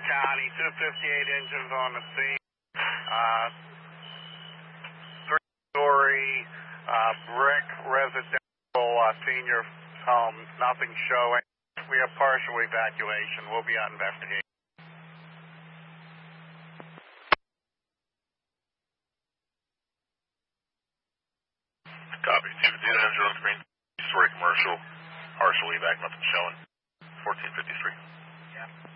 County, 258 engines on the scene. Three-story brick residential senior home, nothing showing. We have partial evacuation. We'll be out investigating. Copy. 258 engine on screen. Three-story commercial, partial evac, nothing showing. 1453. Yeah.